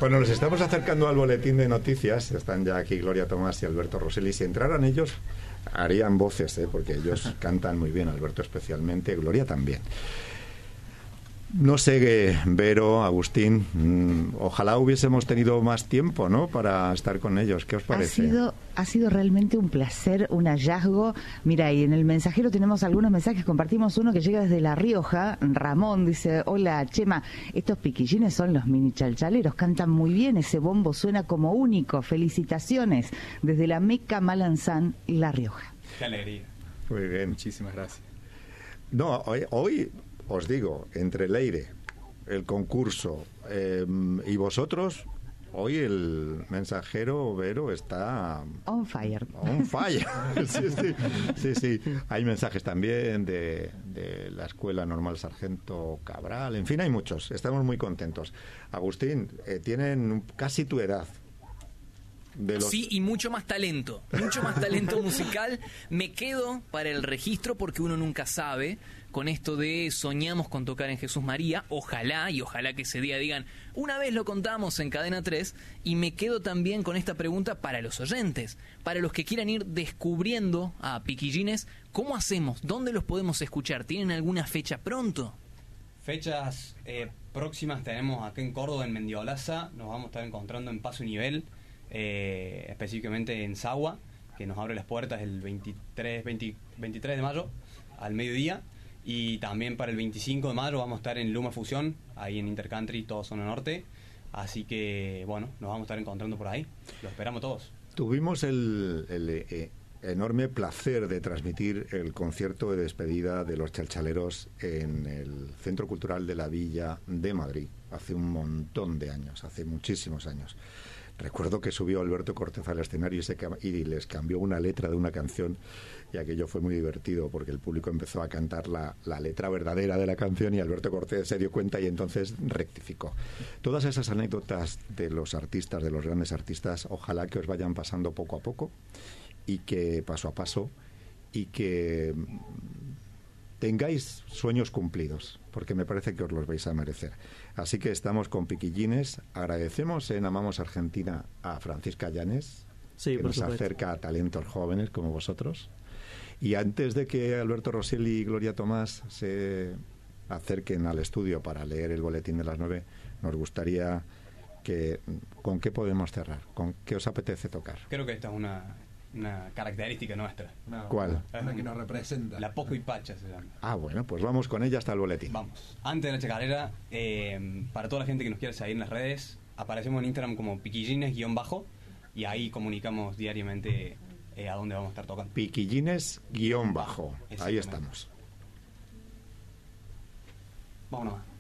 Bueno, nos estamos acercando al boletín de noticias. Están ya aquí Gloria Tomás y Alberto Rosselli. Si entraran ellos, harían voces, porque ellos cantan muy bien, Alberto especialmente, Gloria también. No sé, Vero, Agustín, ojalá hubiésemos tenido más tiempo, ¿no?, para estar con ellos. ¿Qué os parece? Ha sido realmente un placer, un hallazgo. Mira, y en el mensajero tenemos algunos mensajes. Compartimos uno que llega desde La Rioja. Ramón dice: hola, Chema, estos piquillines son los mini chalchaleros, cantan muy bien, ese bombo suena como único. Felicitaciones desde la Meca Malanzán, La Rioja. Qué alegría. Muy bien. Muchísimas gracias. No, hoy os digo, entre el aire, el concurso y vosotros, hoy el mensajero, Vero, está... On fire. On fire. Sí. Hay mensajes también de la Escuela Normal Sargento Cabral. En fin, hay muchos. Estamos muy contentos. Agustín, tienen casi tu edad. Sí, y mucho más talento musical. Me quedo para el registro porque uno nunca sabe, con esto de soñamos con tocar en Jesús María, ojalá que ese día digan, una vez lo contamos en Cadena 3, y me quedo también con esta pregunta para los oyentes, para los que quieran ir descubriendo a Piquillines. ¿Cómo hacemos? ¿Dónde los podemos escuchar? ¿Tienen alguna fecha pronto? Fechas próximas tenemos acá en Córdoba, en Mendiolaza. Nos vamos a estar encontrando en Paso y Nivel, específicamente en Sagua, que nos abre las puertas el 23 de mayo al mediodía. Y también para el 25 de mayo vamos a estar en Luma Fusión, ahí en Intercountry, todo zona norte. Así que, bueno, nos vamos a estar encontrando por ahí. Los esperamos todos. Tuvimos el enorme placer de transmitir el concierto de despedida de los chalchaleros en el Centro Cultural de la Villa de Madrid, hace un montón de años, hace muchísimos años. Recuerdo que subió Alberto Cortés al escenario y les cambió una letra de una canción, y aquello fue muy divertido porque el público empezó a cantar la letra verdadera de la canción y Alberto Cortés se dio cuenta y entonces rectificó. Todas esas anécdotas de los artistas, de los grandes artistas, ojalá que os vayan pasando poco a poco y que paso a paso, y que tengáis sueños cumplidos, porque me parece que os los vais a merecer. Así que estamos con Piquillines. Agradecemos en Amamos Argentina a Francisca Llanes, que nos acerca a talentos jóvenes como vosotros. Y antes de que Alberto Rosselli y Gloria Tomás se acerquen al estudio para leer el boletín de las 9, nos gustaría que... ¿Con qué podemos cerrar? ¿Con qué os apetece tocar? Creo que esta es una característica nuestra. ¿Cuál? Una que nos representa. La Poco y Pacha se llama. Ah, bueno, pues vamos con ella hasta el boletín. Vamos. Antes de la chacarera, para toda la gente que nos quiere seguir en las redes, aparecemos en Instagram como piquillines_, y ahí comunicamos diariamente a dónde vamos a estar tocando. Piquillines_. Ahí estamos. Vámonos.